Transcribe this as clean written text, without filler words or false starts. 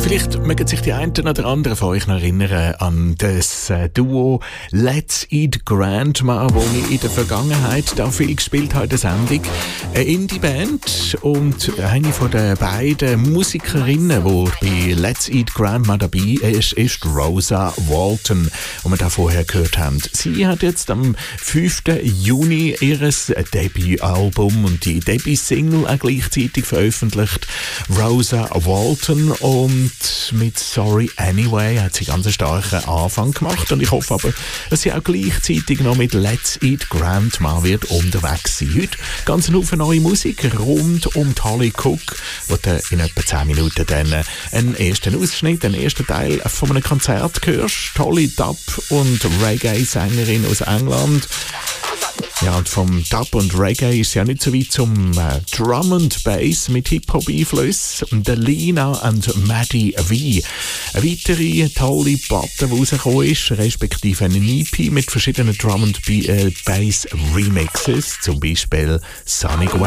Vielleicht mögen sich die einen oder anderen von euch noch erinnern an das Duo Let's Eat Grandma, wo ich in der Vergangenheit da viel gespielt habe in der Sendung. Eine Indie-Band und eine von den beiden Musikerinnen, die bei Let's Eat Grandma dabei ist Rosa Walton, die wir da vorher gehört haben. Sie hat jetzt am 5. Juni ihr Debütalbum und die Debüt-Single auch gleichzeitig veröffentlicht. Rosa Walton, und mit Sorry Anyway hat sie ganz einen starken Anfang gemacht, und ich hoffe aber, dass sie auch gleichzeitig noch mit Let's Eat Grandma wird unterwegs sein. Heute ganz eine Haufen neue Musik rund um Holly Cook, wo du in etwa 10 Minuten dann einen ersten Ausschnitt, einen ersten Teil von einem Konzert hörst. Holly Dub und Reggae-Sängerin aus England. Ja, und vom Dub und Reggae ist ja nicht so weit zum Drum and Bass mit Hip-Hop-Einflüssen. Der Lina und Maddie V. Eine weitere tolle Platte, die rausgekommen ist, respektive eine EP mit verschiedenen Drum and Bass Remixes, zum Beispiel Sonic